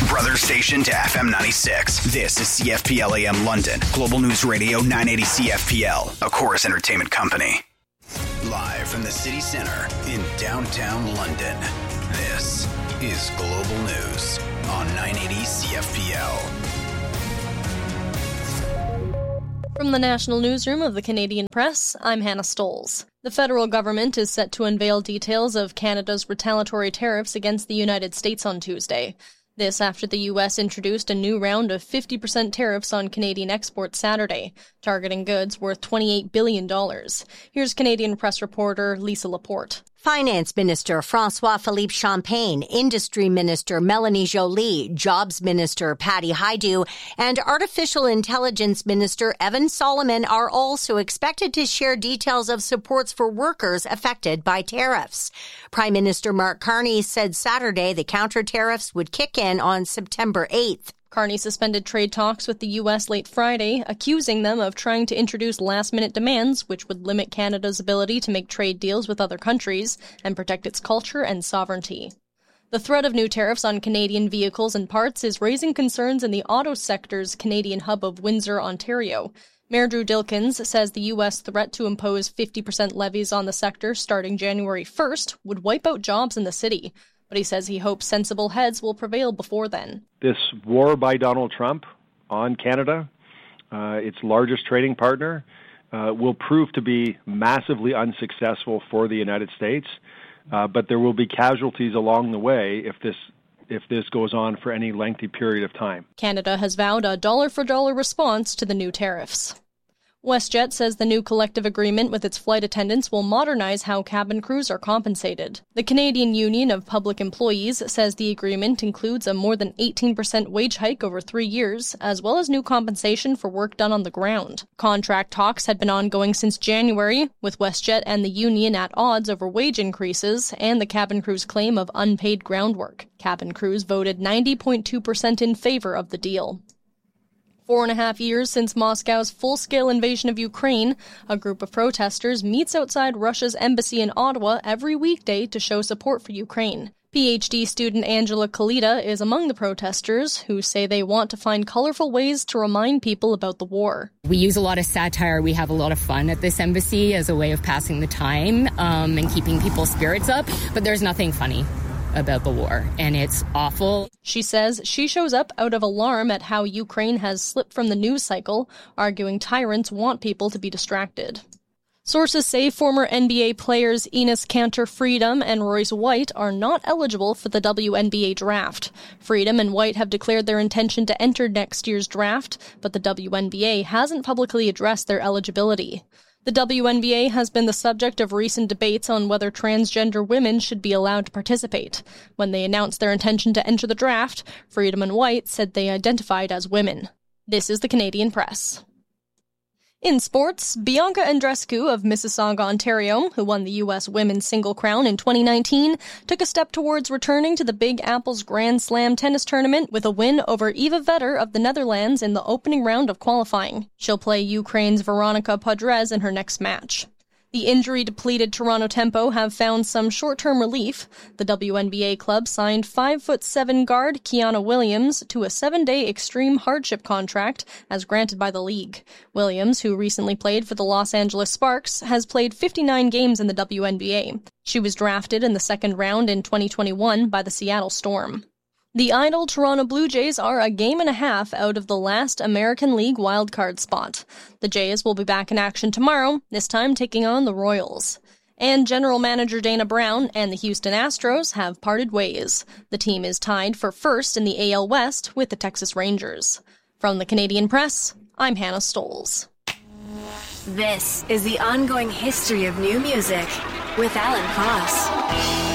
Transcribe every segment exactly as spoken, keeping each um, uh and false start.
brother station to F M ninety-six. This is C F P L A M London, Global News Radio nine eighty C F P L, a Chorus Entertainment company. Live from the city center in downtown London, this is Global News on nine eighty C F P L. From the National Newsroom of the Canadian Press, I'm Hannah Stoles. The federal government is set to unveil details of Canada's retaliatory tariffs against the United States on Tuesday. This after the U S introduced a new round of fifty percent tariffs on Canadian exports Saturday, targeting goods worth twenty-eight billion dollars. Here's Canadian Press reporter Lisa Laporte. Finance Minister François-Philippe Champagne, Industry Minister Melanie Joly, Jobs Minister Patty Hajdu, and Artificial Intelligence Minister Evan Solomon are also expected to share details of supports for workers affected by tariffs. Prime Minister Mark Carney said Saturday the counter-tariffs would kick in on September eighth. Carney suspended trade talks with the U S late Friday, accusing them of trying to introduce last-minute demands which would limit Canada's ability to make trade deals with other countries and protect its culture and sovereignty. The threat of new tariffs on Canadian vehicles and parts is raising concerns in the auto sector's Canadian hub of Windsor, Ontario. Mayor Drew Dilkins says the U S threat to impose fifty percent levies on the sector starting January first would wipe out jobs in the city. But he says he hopes sensible heads will prevail before then. This war by Donald Trump on Canada, uh, its largest trading partner, uh, will prove to be massively unsuccessful for the United States. Uh, but there will be casualties along the way if this if this goes on for any lengthy period of time. Canada has vowed a dollar-for-dollar response to the new tariffs. WestJet says the new collective agreement with its flight attendants will modernize how cabin crews are compensated. The Canadian Union of Public Employees says the agreement includes a more than eighteen percent wage hike over three years, as well as new compensation for work done on the ground. Contract talks had been ongoing since January, with WestJet and the union at odds over wage increases and the cabin crew's claim of unpaid groundwork. Cabin crews voted ninety point two percent in favor of the deal. Four and a half years since Moscow's full-scale invasion of Ukraine, a group of protesters meets outside Russia's embassy in Ottawa every weekday to show support for Ukraine. P H D student Angela Kalita is among the protesters who say they want to find colorful ways to remind people about the war. We use a lot of satire. We have a lot of fun at this embassy as a way of passing the time um, and keeping people's spirits up, but there's nothing funny about the war, and it's awful. She says she shows up out of alarm at how Ukraine has slipped from the news cycle, arguing tyrants want people to be distracted. Sources say former N B A players Enes Kanter Freedom and Royce White are not eligible for the W N B A draft. Freedom and White have declared their intention to enter next year's draft, but the W N B A hasn't publicly addressed their eligibility. The W N B A has been the subject of recent debates on whether transgender women should be allowed to participate. When they announced their intention to enter the draft, Freedom and White said they identified as women. This is the Canadian Press. In sports, Bianca Andreescu of Mississauga, Ontario, who won the U S Women's Single Crown in twenty nineteen, took a step towards returning to the Big Apple's Grand Slam tennis tournament with a win over Eva Vetter of the Netherlands in the opening round of qualifying. She'll play Ukraine's Veronika Podres in her next match. The injury-depleted Toronto Tempo have found some short-term relief. The W N B A club signed five foot seven guard Kiana Williams to a seven-day extreme hardship contract as granted by the league. Williams, who recently played for the Los Angeles Sparks, has played fifty-nine games in the W N B A. She was drafted in the second round in twenty twenty-one by the Seattle Storm. The idle Toronto Blue Jays are a game and a half out of the last American League wildcard spot. The Jays will be back in action tomorrow, this time taking on the Royals. And general manager Dana Brown and the Houston Astros have parted ways. The team is tied for first in the A L West with the Texas Rangers. From the Canadian Press, I'm Hannah Stoles. This is the ongoing history of new music with Alan Cross.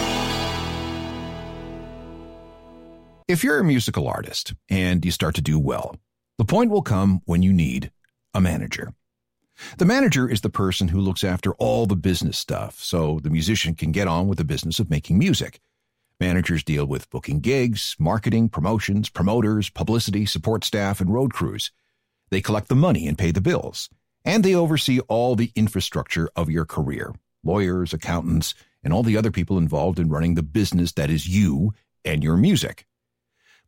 If you're a musical artist and you start to do well, the point will come when you need a manager. The manager is the person who looks after all the business stuff so the musician can get on with the business of making music. Managers deal with booking gigs, marketing, promotions, promoters, publicity, support staff, and road crews. They collect the money and pay the bills, and they oversee all the infrastructure of your career, lawyers, accountants, and all the other people involved in running the business that is you and your music.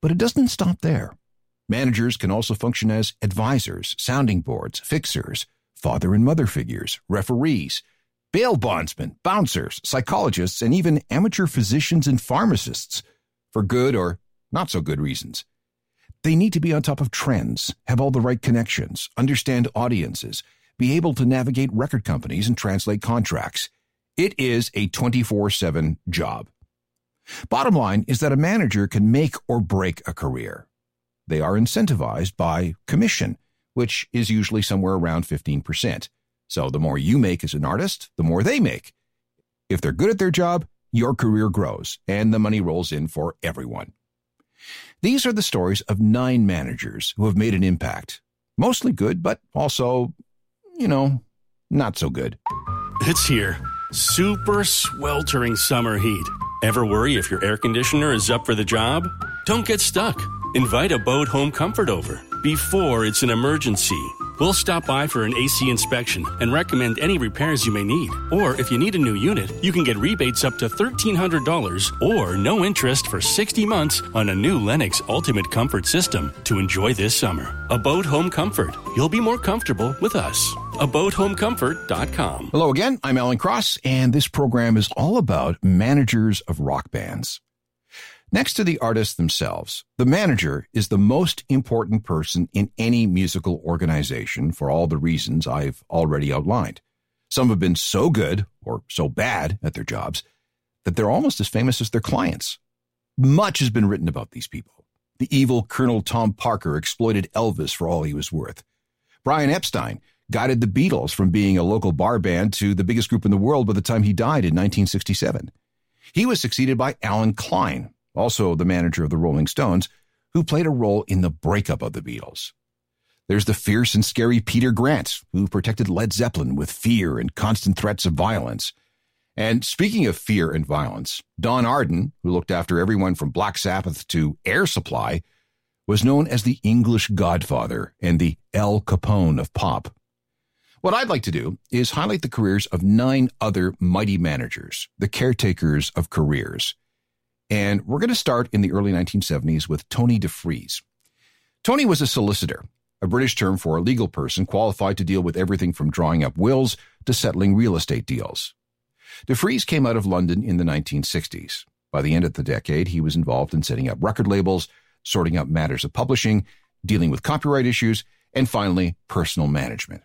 But it doesn't stop there. Managers can also function as advisors, sounding boards, fixers, father and mother figures, referees, bail bondsmen, bouncers, psychologists, and even amateur physicians and pharmacists for good or not so good reasons. They need to be on top of trends, have all the right connections, understand audiences, be able to navigate record companies and translate contracts. It is a twenty-four seven job. Bottom line is that a manager can make or break a career. They are incentivized by commission, which is usually somewhere around fifteen percent. So the more you make as an artist, the more they make. If they're good at their job, your career grows, and the money rolls in for everyone. These are the stories of nine managers who have made an impact. Mostly good, but also, you know, not so good. It's here. Super sweltering summer heat. Ever worry if your air conditioner is up for the job? Don't get stuck. Invite Abode Home Comfort over before it's an emergency. We'll stop by for an A C inspection and recommend any repairs you may need. Or if you need a new unit, you can get rebates up to thirteen hundred dollars or no interest for sixty months on a new Lennox Ultimate Comfort system to enjoy this summer. Abode Home Comfort. You'll be more comfortable with us. abode home comfort dot com. Hello again, I'm Alan Cross, and this program is all about managers of rock bands. Next to the artists themselves, the manager is the most important person in any musical organization for all the reasons I've already outlined. Some have been so good or so bad at their jobs that they're almost as famous as their clients. Much has been written about these people. The evil Colonel Tom Parker exploited Elvis for all he was worth. Brian Epstein guided the Beatles from being a local bar band to the biggest group in the world by the time he died in nineteen sixty-seven. He was succeeded by Alan Klein, also the manager of the Rolling Stones, who played a role in the breakup of the Beatles. There's the fierce and scary Peter Grant, who protected Led Zeppelin with fear and constant threats of violence. And speaking of fear and violence, Don Arden, who looked after everyone from Black Sabbath to Air Supply, was known as the English Godfather and the Al Capone of pop. What I'd like to do is highlight the careers of nine other mighty managers, the caretakers of careers. And we're going to start in the early nineteen seventies with Tony DeFries. Tony was a solicitor, a British term for a legal person qualified to deal with everything from drawing up wills to settling real estate deals. DeFries came out of London in the nineteen sixties. By the end of the decade, he was involved in setting up record labels, sorting out matters of publishing, dealing with copyright issues, and finally, personal management.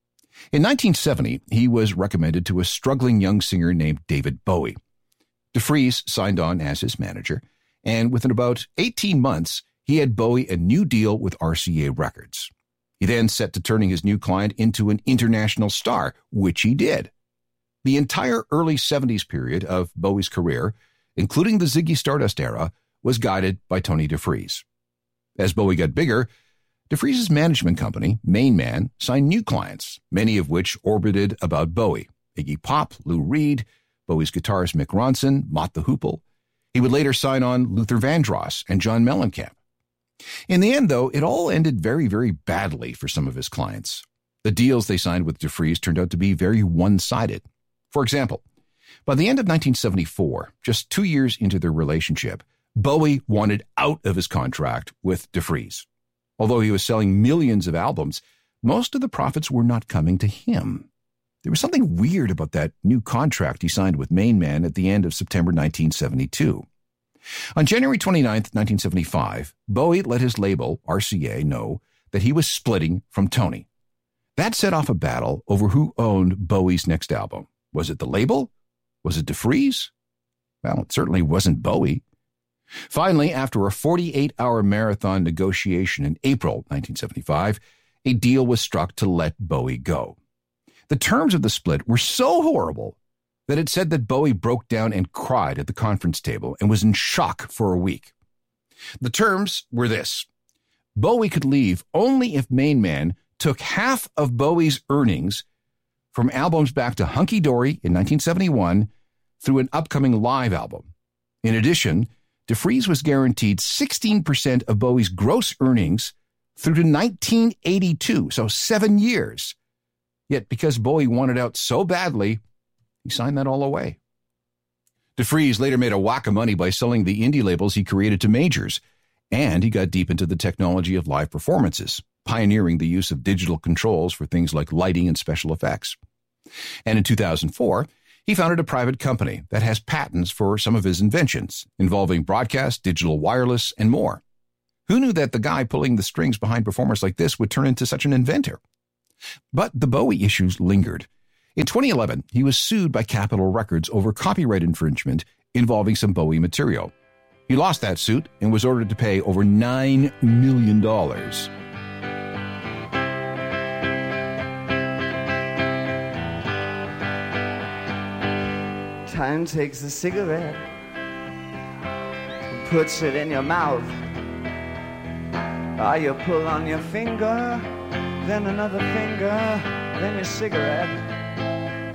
In nineteen seventy, he was recommended to a struggling young singer named David Bowie. DeFries signed on as his manager, and within about eighteen months, he had Bowie a new deal with R C A Records. He then set to turning his new client into an international star, which he did. The entire early seventies period of Bowie's career, including the Ziggy Stardust era, was guided by Tony DeFries. As Bowie got bigger, DeFries' management company, Main Man, signed new clients, many of which orbited about Bowie: Iggy Pop, Lou Reed, Bowie's guitarist Mick Ronson, Mott the Hoople. He would later sign on Luther Vandross and John Mellencamp. In the end, though, it all ended very, very badly for some of his clients. The deals they signed with DeFries turned out to be very one-sided. For example, by the end of nineteen seventy-four, just two years into their relationship, Bowie wanted out of his contract with DeFries. Although he was selling millions of albums, most of the profits were not coming to him. There was something weird about that new contract he signed with Main Man at the end of September nineteen seventy-two. On January twenty-ninth, nineteen seventy-five, Bowie let his label, R C A, know that he was splitting from Tony. That set off a battle over who owned Bowie's next album. Was it the label? Was it DeFries? Well, it certainly wasn't Bowie. Finally, after a forty-eight hour marathon negotiation in April nineteen seventy-five, a deal was struck to let Bowie go. The terms of the split were so horrible that it said that Bowie broke down and cried at the conference table and was in shock for a week. The terms were this: Bowie could leave only if Main Man took half of Bowie's earnings from albums back to Hunky Dory in nineteen seventy-one through an upcoming live album. In addition, DeFries was guaranteed sixteen percent of Bowie's gross earnings through to nineteen eighty-two, so seven years. Yet because Bowie wanted out so badly, he signed that all away. DeFries later made a whack of money by selling the indie labels he created to majors, And he got deep into the technology of live performances, pioneering the use of digital controls for things like lighting and special effects. And in two thousand four, he founded a private company that has patents for some of his inventions, involving broadcast, digital wireless, and more. Who knew that the guy pulling the strings behind performers like this would turn into such an inventor? But the Bowie issues lingered. In twenty eleven, he was sued by Capitol Records over copyright infringement involving some Bowie material. He lost that suit and was ordered to pay over nine million dollars. Time takes a cigarette and puts it in your mouth. Ah, you pull on your finger, then another finger, then your cigarette.